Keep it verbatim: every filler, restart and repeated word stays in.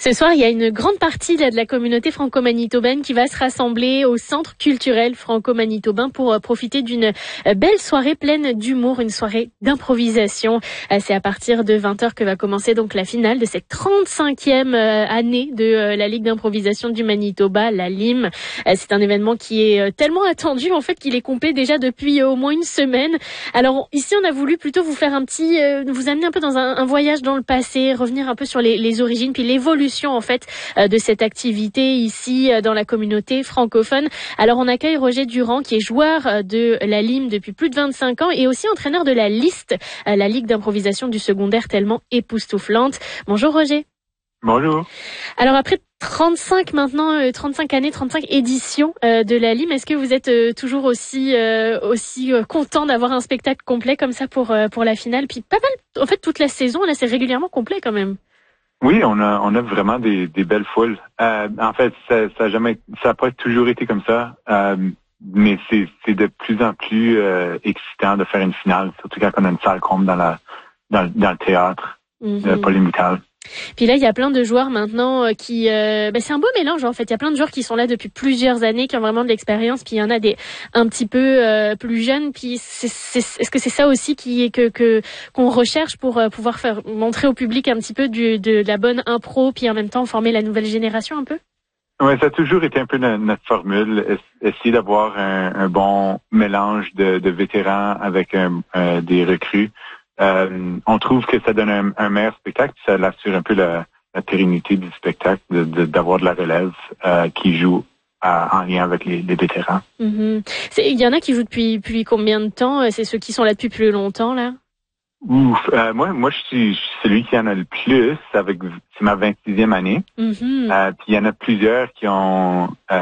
Ce soir, il y a une grande partie là, de la communauté franco-manitobaine qui va se rassembler au Centre culturel franco-manitobain pour euh, profiter d'une euh, belle soirée pleine d'humour, une soirée d'improvisation. Euh, c'est à partir de vingt heures que va commencer donc la finale de cette trente-cinquième euh, année de euh, la Ligue d'improvisation du Manitoba, la L I M. Euh, c'est un événement qui est euh, tellement attendu en fait qu'il est complet déjà depuis euh, au moins une semaine. Alors ici, on a voulu plutôt vous faire un petit, euh, vous amener un peu dans un, un voyage dans le passé, revenir un peu sur les, les origines puis l'évolution en fait euh, de cette activité ici euh, dans la communauté francophone. Alors on accueille Roger Durand qui est joueur euh, de la L I M depuis plus de vingt-cinq ans et aussi entraîneur de la Liste, euh, la Ligue d'improvisation du secondaire tellement époustouflante. Bonjour Roger. Bonjour. Alors après trente-cinq maintenant, euh, trente-cinq années, trente-cinq éditions euh, de la L I M, est-ce que vous êtes euh, toujours aussi euh, aussi euh, content d'avoir un spectacle complet comme ça pour euh, pour la finale? Puis pas mal, en fait toute la saison, là c'est régulièrement complet quand même. Oui, on a on a vraiment des, des belles foules. Euh, en fait, ça, ça a jamais, ça a pas toujours été comme ça, euh, mais c'est c'est de plus en plus euh, excitant de faire une finale, surtout quand on a une salle comble dans la dans, dans le théâtre, mm-hmm. euh, Polymétal. Puis là, il y a plein de joueurs maintenant euh, qui... Euh, ben c'est un beau mélange, en fait. Il y a plein de joueurs qui sont là depuis plusieurs années, qui ont vraiment de l'expérience. Puis il y en a des un petit peu euh, plus jeunes. Puis c'est, c'est, est-ce que c'est ça aussi qui que, que qu'on recherche pour euh, pouvoir faire montrer au public un petit peu du, de, de la bonne impro, puis en même temps former la nouvelle génération un peu? Oui, ça a toujours été un peu notre, notre formule. Essayer d'avoir un, un bon mélange de, de vétérans avec un, un, des recrues. Euh, on trouve que ça donne un, un meilleur spectacle, ça assure un peu la, la pérennité du spectacle, de, de, d'avoir de la relève euh, qui joue à, en lien avec les, les vétérans. Mm-hmm. C'est, il y en a qui jouent depuis, depuis combien de temps? C'est ceux qui sont là depuis plus longtemps, là? Ouf, euh, moi, moi, je suis, je suis celui qui en a le plus. Avec, c'est ma vingt-sixième année. Mm-hmm. Euh, puis il y en a plusieurs qui ont euh,